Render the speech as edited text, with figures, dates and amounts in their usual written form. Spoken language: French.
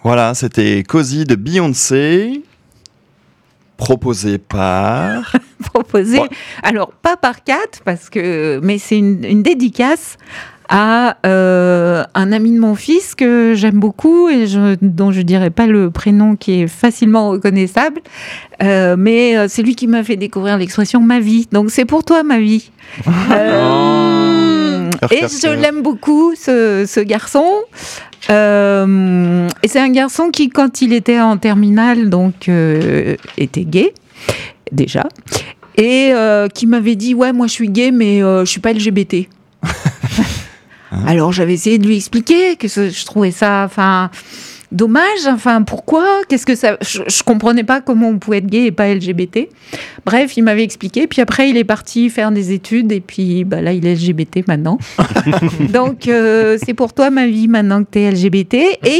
Voilà, c'était Cozy de Beyoncé, proposé par... Proposé, Ouais. alors pas par Kat, mais c'est une dédicace à un ami de mon fils que j'aime beaucoup et dont je dirais pas le prénom qui est facilement reconnaissable, mais c'est lui qui m'a fait découvrir l'expression ma vie. Donc c'est pour toi ma vie. Et je l'aime beaucoup ce garçon. Et c'est un garçon qui, quand il était en terminale, donc était gay déjà, et qui m'avait dit ouais moi je suis gay mais je suis pas LGBT. Alors j'avais essayé de lui expliquer que je trouvais ça dommage, pourquoi, qu'est-ce que ça, je comprenais pas comment on pouvait être gay et pas LGBT. Bref, il m'avait expliqué, puis après il est parti faire des études et puis là il est LGBT maintenant. Donc c'est pour toi ma vie maintenant que t'es LGBT. Et